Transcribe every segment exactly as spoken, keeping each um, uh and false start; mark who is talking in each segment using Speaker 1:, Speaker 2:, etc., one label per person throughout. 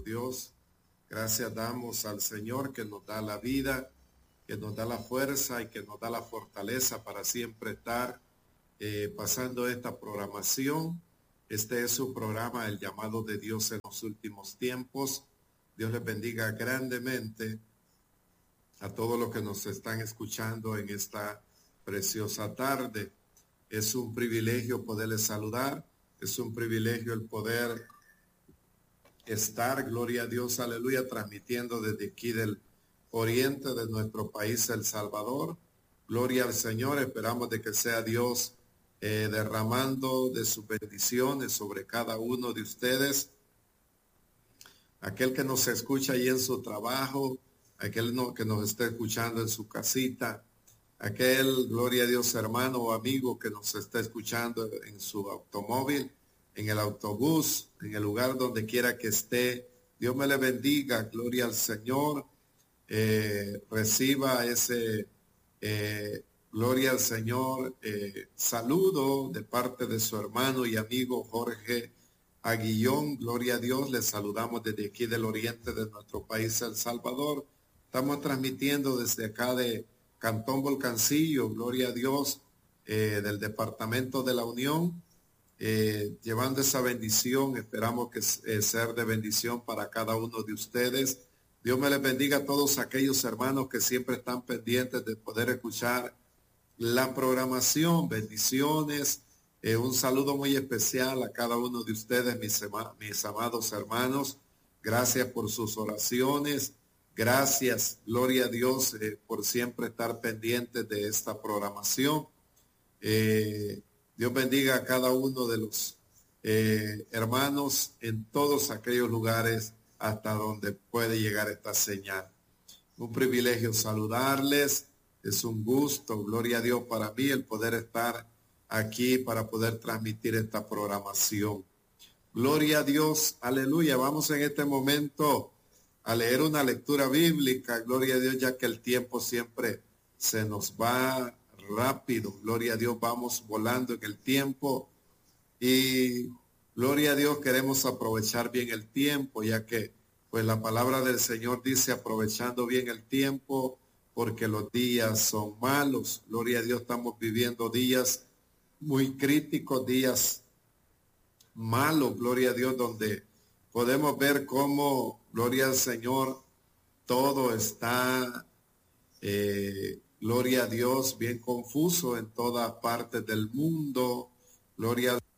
Speaker 1: Dios. Gracias damos al Señor que nos da la vida, que nos da la fuerza y que nos da la fortaleza para siempre estar eh, pasando esta programación. Este es su programa, El Llamado de Dios en los Últimos Tiempos. Dios les bendiga grandemente a todos los que nos están escuchando en esta preciosa tarde. Es un privilegio poderles saludar, es un privilegio el poder estar, gloria a Dios, aleluya, transmitiendo desde aquí del oriente de nuestro país, El Salvador. Gloria al Señor, esperamos de que sea Dios eh, derramando de sus bendiciones sobre cada uno de ustedes. Aquel que nos escucha ahí en su trabajo, aquel no, que nos esté escuchando en su casita, aquel, gloria a Dios, hermano o amigo que nos está escuchando en su automóvil, en el autobús, en el lugar donde quiera que esté. Dios me le bendiga, gloria al Señor. Eh, reciba ese, eh, gloria al Señor, eh, saludo de parte de su hermano y amigo Jorge Aguillón. Gloria a Dios, les saludamos desde aquí del oriente de nuestro país, El Salvador. Estamos transmitiendo desde acá de Cantón Volcancillo, gloria a Dios, eh, del Departamento de la Unión. Eh, llevando esa bendición, esperamos que eh, ser de bendición para cada uno de ustedes. Dios me les bendiga a todos aquellos hermanos que siempre están pendientes de poder escuchar la programación. Bendiciones, eh, un saludo muy especial a cada uno de ustedes, mis, mis amados hermanos. Gracias por sus oraciones, gracias, gloria a Dios, eh, por siempre estar pendientes de esta programación. Eh, Dios bendiga a cada uno de los eh, hermanos en todos aquellos lugares hasta donde puede llegar esta señal. Un privilegio saludarles, es un gusto, gloria a Dios para mí el poder estar aquí para poder transmitir esta programación. Gloria a Dios, aleluya. Vamos en este momento a leer una lectura bíblica, gloria a Dios, ya que el tiempo siempre se nos va rápido, gloria a Dios, vamos volando en el tiempo y gloria a Dios, queremos aprovechar bien el tiempo, ya que pues la palabra del Señor dice aprovechando bien el tiempo porque los días son malos. Gloria a Dios, estamos viviendo días muy críticos, días malos, gloria a Dios, donde podemos ver cómo, gloria al Señor, todo está eh, gloria a Dios, bien confuso en todas partes del mundo. Gloria al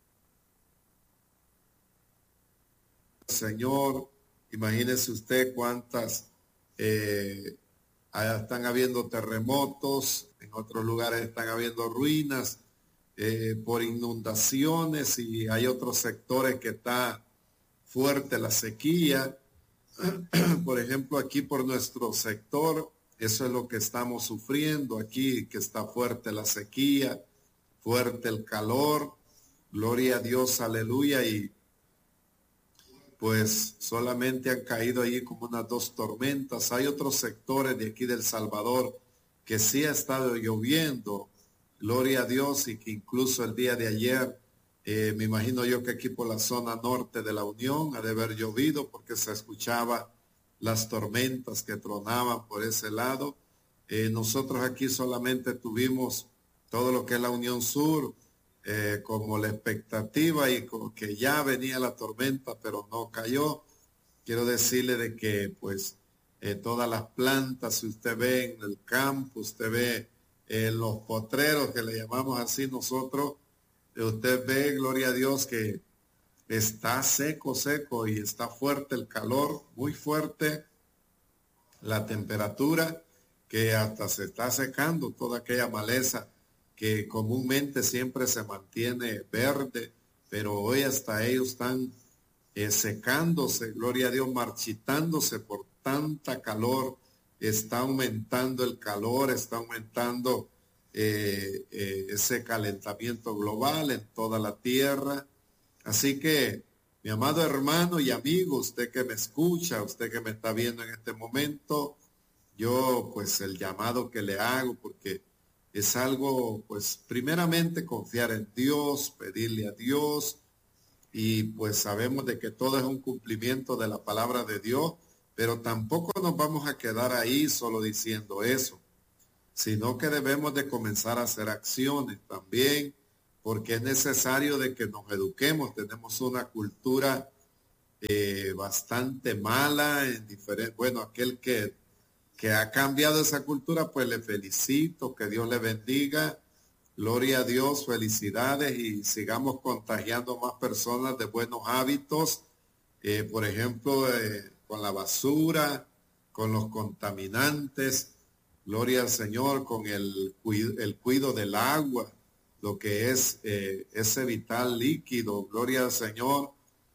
Speaker 1: Señor. Imagínese usted cuántas eh, están habiendo terremotos, en otros lugares están habiendo ruinas eh, por inundaciones y hay otros sectores que está fuerte la sequía. Por ejemplo, aquí por nuestro sector, eso es lo que estamos sufriendo aquí, que está fuerte la sequía, fuerte el calor, gloria a Dios, aleluya, y pues solamente han caído ahí como unas dos tormentas. Hay otros sectores de aquí del Salvador que sí ha estado lloviendo, gloria a Dios, y que incluso el día de ayer, eh, me imagino yo que aquí por la zona norte de la Unión ha de haber llovido porque se escuchaba las tormentas que tronaban por ese lado. Eh, nosotros aquí solamente tuvimos todo lo que es la Unión Sur, eh, como la expectativa y como que ya venía la tormenta, pero no cayó. Quiero decirle de que pues eh, todas las plantas, si usted ve en el campo, usted ve eh, los potreros que le llamamos así nosotros, eh, usted ve, gloria a Dios, que está seco, seco y está fuerte el calor, muy fuerte la temperatura, que hasta se está secando toda aquella maleza que comúnmente siempre se mantiene verde, pero hoy hasta ellos están eh, secándose, gloria a Dios, marchitándose por tanta calor. Está aumentando el calor, está aumentando eh, eh, ese calentamiento global en toda la tierra. Así que, mi amado hermano y amigo, usted que me escucha, usted que me está viendo en este momento, yo pues el llamado que le hago, porque es algo, pues primeramente confiar en Dios, pedirle a Dios, y pues sabemos de que todo es un cumplimiento de la palabra de Dios, pero tampoco nos vamos a quedar ahí solo diciendo eso, sino que debemos de comenzar a hacer acciones también, porque es necesario de que nos eduquemos. Tenemos una cultura eh, bastante mala en diferentes, bueno, aquel que, que ha cambiado esa cultura, pues le felicito, que Dios le bendiga, gloria a Dios, felicidades, y sigamos contagiando más personas de buenos hábitos, eh, por ejemplo, eh, con la basura, con los contaminantes, gloria al Señor, con el, el cuidado del agua, lo que es eh, ese vital líquido, gloria al Señor,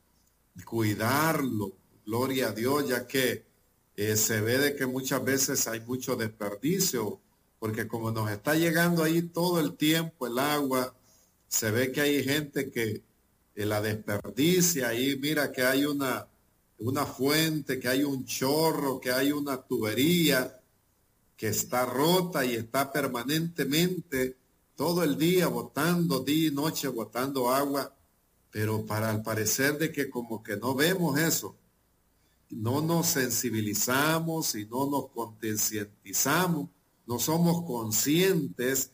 Speaker 1: cuidarlo, gloria a Dios, ya que eh, se ve de que muchas veces hay mucho desperdicio, porque como nos está llegando ahí todo el tiempo el agua, se ve que hay gente que eh, la desperdicia, ahí mira que hay una, una fuente, que hay un chorro, que hay una tubería que está rota y está permanentemente todo el día botando, día y noche botando agua, pero para al parecer de que como que no vemos eso, no nos sensibilizamos y no nos concientizamos, no somos conscientes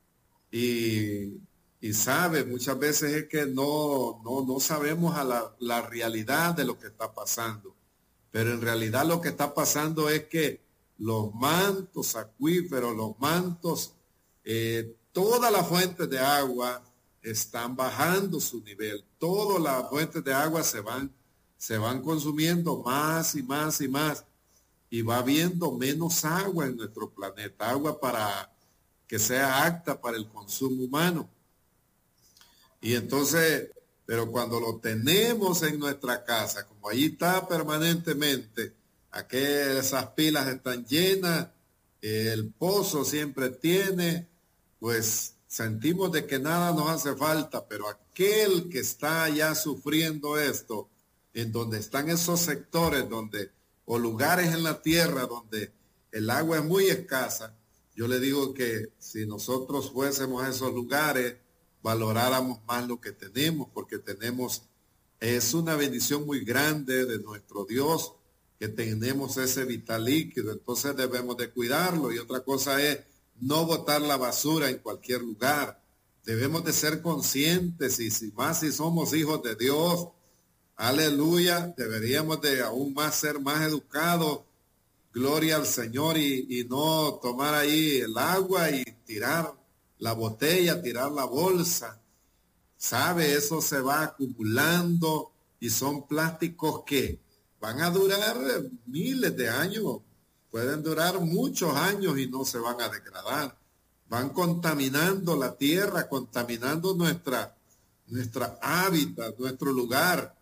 Speaker 1: y, y sabe, muchas veces es que no, no, no sabemos a la, la realidad de lo que está pasando, pero en realidad lo que está pasando es que los mantos acuíferos, los mantos, eh, todas las fuentes de agua están bajando su nivel. Todas las fuentes de agua se van, se van consumiendo más y más y más. Y va habiendo menos agua en nuestro planeta. Agua para que sea apta para el consumo humano. Y entonces, pero cuando lo tenemos en nuestra casa, como allí está permanentemente, aquí esas pilas están llenas, el pozo siempre tiene, pues sentimos de que nada nos hace falta, pero aquel que está ya sufriendo esto, en donde están esos sectores donde, o lugares en la tierra donde el agua es muy escasa, yo le digo que si nosotros fuésemos a esos lugares, valoráramos más lo que tenemos, porque tenemos, es una bendición muy grande de nuestro Dios, que tenemos ese vital líquido, entonces debemos de cuidarlo. Y otra cosa es no botar la basura en cualquier lugar. Debemos de ser conscientes y si más si somos hijos de Dios, aleluya, deberíamos de aún más ser más educados, gloria al Señor, y, y no tomar ahí el agua y tirar la botella, tirar la bolsa. ¿Sabe? Eso se va acumulando y son plásticos que van a durar miles de años. Pueden durar muchos años y no se van a degradar. Van contaminando la tierra, contaminando nuestra, nuestra hábitat, nuestro lugar.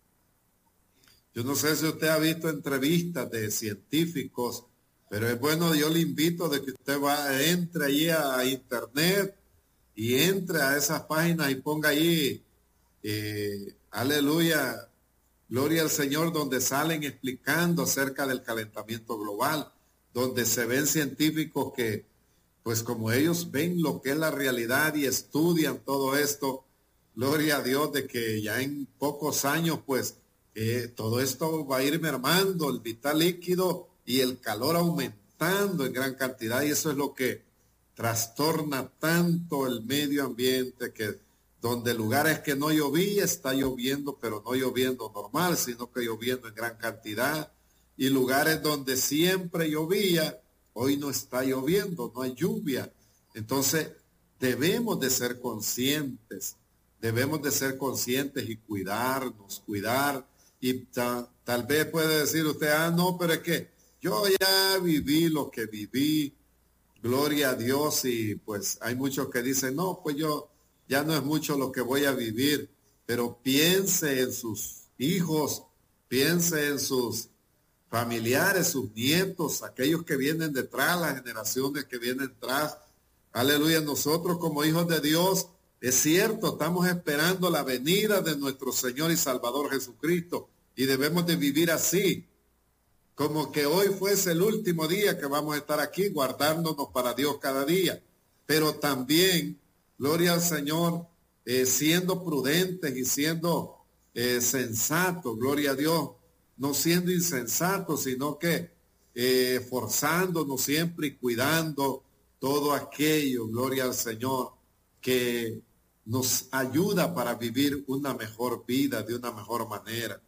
Speaker 1: Yo no sé si usted ha visto entrevistas de científicos, pero es bueno, yo le invito de que usted va, entre allí a internet y entre a esas páginas y ponga allí, eh, aleluya, gloria al Señor, donde salen explicando acerca del calentamiento global, donde se ven científicos que, pues como ellos ven lo que es la realidad y estudian todo esto, gloria a Dios de que ya en pocos años, pues, eh, todo esto va a ir mermando, el vital líquido y el calor aumentando en gran cantidad, y eso es lo que trastorna tanto el medio ambiente, que donde lugares que no llovía, está lloviendo, pero no lloviendo normal, sino que lloviendo en gran cantidad. Y lugares donde siempre llovía, hoy no está lloviendo, no hay lluvia. Entonces, debemos de ser conscientes, debemos de ser conscientes y cuidarnos, cuidar. Y ta, tal vez puede decir usted, ah, no, pero es que yo ya viví lo que viví, gloria a Dios, y pues hay muchos que dicen, no, pues yo ya no es mucho lo que voy a vivir, pero piense en sus hijos, piense en sus familiares, sus nietos, aquellos que vienen detrás, las generaciones que vienen detrás. Aleluya, nosotros como hijos de Dios, es cierto, estamos esperando la venida de nuestro Señor y Salvador Jesucristo y debemos de vivir así, como que hoy fuese el último día que vamos a estar aquí, guardándonos para Dios cada día, pero también gloria al Señor, eh, siendo prudentes y siendo eh, sensatos, gloria a Dios, no siendo insensatos, sino que eh, forzándonos siempre y cuidando todo aquello, gloria al Señor, que nos ayuda para vivir una mejor vida de una mejor manera.